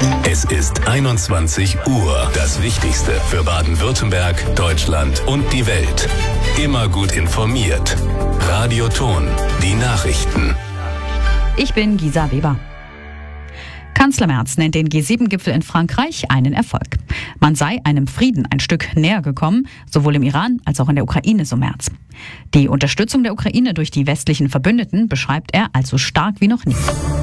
Es ist 21 Uhr. Das Wichtigste für Baden-Württemberg, Deutschland und die Welt. Immer gut informiert. Radio Thon, die Nachrichten. Ich bin Gisa Weber. Kanzler Merz nennt den G7-Gipfel in Frankreich einen Erfolg. Man sei einem Frieden ein Stück näher gekommen, sowohl im Iran als auch in der Ukraine, so Merz. Die Unterstützung der Ukraine durch die westlichen Verbündeten beschreibt er als so stark wie noch nie.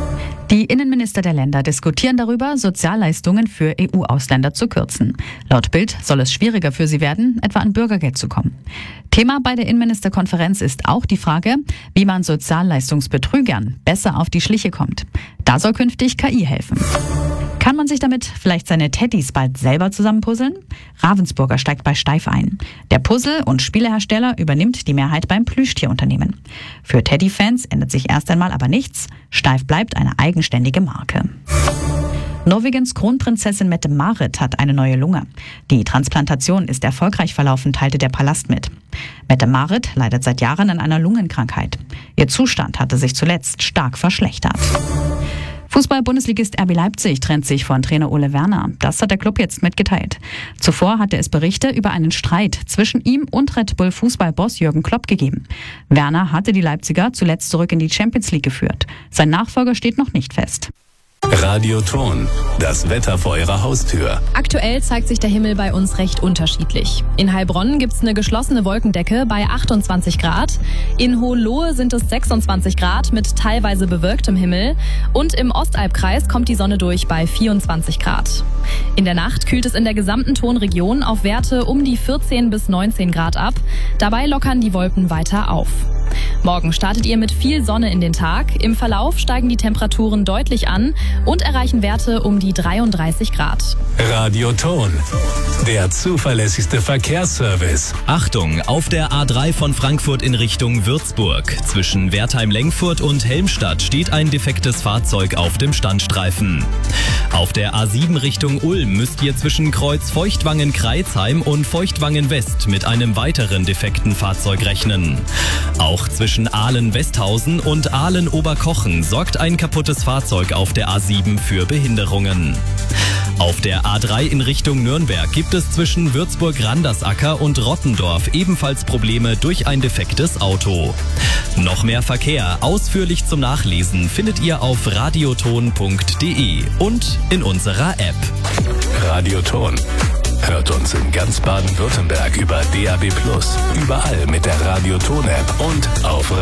Die Innenminister der Länder diskutieren darüber, Sozialleistungen für EU-Ausländer zu kürzen. Laut Bild soll es schwieriger für sie werden, etwa an Bürgergeld zu kommen. Thema bei der Innenministerkonferenz ist auch die Frage, wie man Sozialleistungsbetrügern besser auf die Schliche kommt. Da soll künftig KI helfen. Kann man sich damit vielleicht seine Teddys bald selber zusammenpuzzeln? Ravensburger steigt bei Steif ein. Der Puzzle- und Spielehersteller übernimmt die Mehrheit beim Plüschtierunternehmen. Für Teddy-Fans ändert sich erst einmal aber nichts. Steif bleibt eine eigenständige Marke. Norwegens Kronprinzessin Mette-Marit hat eine neue Lunge. Die Transplantation ist erfolgreich verlaufen, teilte der Palast mit. Mette-Marit leidet seit Jahren an einer Lungenkrankheit. Ihr Zustand hatte sich zuletzt stark verschlechtert. Fußball-Bundesligist RB Leipzig trennt sich von Trainer Ole Werner. Das hat der Club jetzt mitgeteilt. Zuvor hatte es Berichte über einen Streit zwischen ihm und Red Bull Fußballboss Jürgen Klopp gegeben. Werner hatte die Leipziger zuletzt zurück in die Champions League geführt. Sein Nachfolger steht noch nicht fest. Radio Thon, das Wetter vor Ihrer Haustür. Aktuell zeigt sich der Himmel bei uns recht unterschiedlich. In Heilbronn gibt's eine geschlossene Wolkendecke bei 28 Grad. In Hohenlohe sind es 26 Grad mit teilweise bewölktem Himmel. Und im Ostalbkreis kommt die Sonne durch bei 24 Grad. In der Nacht kühlt es in der gesamten Thonregion auf Werte um die 14 bis 19 Grad ab. Dabei lockern die Wolken weiter auf. Morgen startet ihr mit viel Sonne in den Tag. Im Verlauf steigen die Temperaturen deutlich an und erreichen Werte um die 33 Grad. Radio Thon, der zuverlässigste Verkehrsservice. Achtung, auf der A3 von Frankfurt in Richtung Würzburg. Zwischen Wertheim-Lengfurt und Helmstadt steht ein defektes Fahrzeug auf dem Standstreifen. Auf der A7 Richtung Ulm müsst ihr zwischen Kreuz Feuchtwangen-Kreuzheim und Feuchtwangen-West mit einem weiteren defekten Fahrzeug rechnen. Auch zwischen Aalen-Westhausen und Aalen-Oberkochen sorgt ein kaputtes Fahrzeug auf der A7 für Behinderungen. Auf der A3 in Richtung Nürnberg gibt es zwischen Würzburg-Randersacker und Rottendorf ebenfalls Probleme durch ein defektes Auto. Noch mehr Verkehr ausführlich zum Nachlesen findet ihr auf radiothon.de und in unserer App. Radio Thon. Hört uns in ganz Baden-Württemberg über DAB+, überall mit der Radio Thon App und auf